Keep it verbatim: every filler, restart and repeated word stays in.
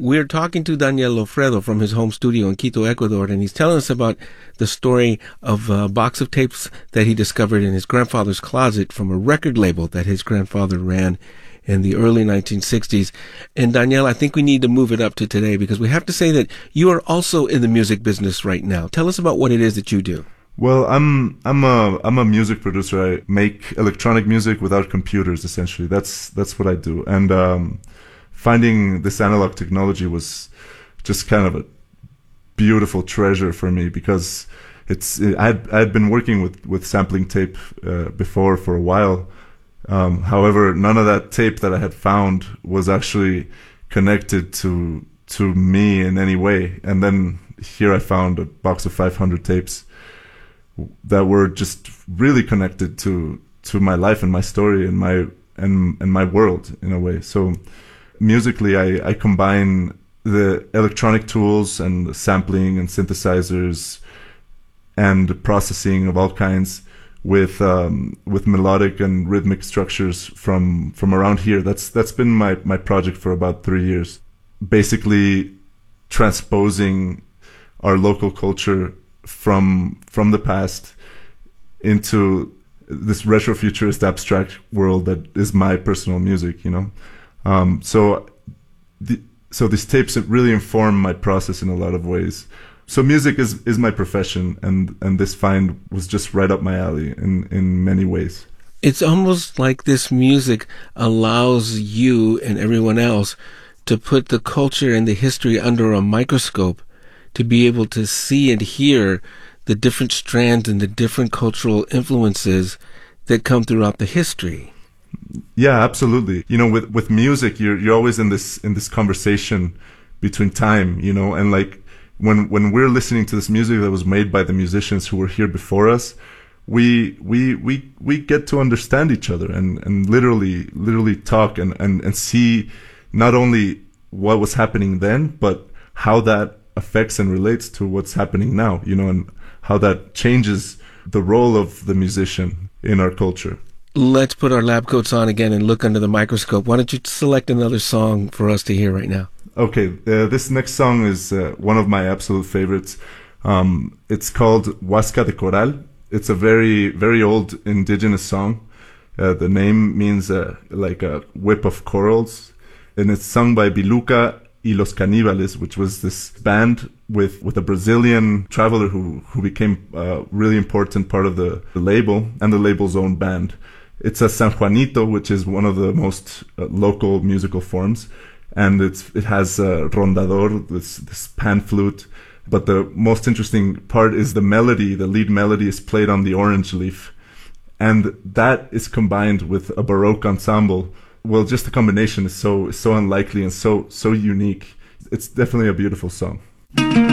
we're talking to Daniel Lofredo from his home studio in Quito, Ecuador, and he's telling us about the story of a box of tapes that he discovered in his grandfather's closet from a record label that his grandfather ran in the early nineteen sixties. And Daniel, I think we need to move it up to today because we have to say that you are also in the music business right now. Tell us about what it is that you do. Well, I'm I'm a I'm a music producer. I make electronic music without computers. Essentially, that's that's what I do. And um, finding this analog technology was just kind of a beautiful treasure for me because it's I had I had been working with with sampling tape uh, before for a while. Um, however, none of that tape that I had found was actually connected to to me in any way. And then here I found a box of five hundred tapes that were just really connected to to my life and my story and my and and my world in a way. So musically, I, I combine the electronic tools and sampling and synthesizers and processing of all kinds with um, with melodic and rhythmic structures from from around here. That's that's been my my project for about three years. Basically, transposing our local culture from from the past into this retrofuturist abstract world that is my personal music. You know, um, so the, so these tapes really inform my process in a lot of ways. So music is, is my profession, and, and this find was just right up my alley in, in many ways. It's almost like this music allows you and everyone else to put the culture and the history under a microscope to be able to see and hear the different strands and the different cultural influences that come throughout the history. Yeah, absolutely. You know, with, with music, you're you're always in this in this conversation between time, you know, and like When when we're listening to this music that was made by the musicians who were here before us, we we we we get to understand each other and, and literally literally talk and, and, and see not only what was happening then, but how that affects and relates to what's happening now, you know, and how that changes the role of the musician in our culture. Let's put our lab coats on again and look under the microscope. Why don't you select another song for us to hear right now? Okay, uh, this next song is uh, one of my absolute favorites. Um, it's called Huasca de Coral. It's a very, very old indigenous song. Uh, the name means uh, like a whip of corals. And it's sung by Biluca y los Caníbales, which was this band with, with a Brazilian traveler who, who became a really important part of the, the label and the label's own band. It's a San Juanito, which is one of the most uh, local musical forms. And it's it has a rondador, this this pan flute. But the most interesting part is the melody. The lead melody is played on the orange leaf. And that is combined with a Baroque ensemble. Well, just the combination is so is so unlikely and so so unique. It's definitely a beautiful song.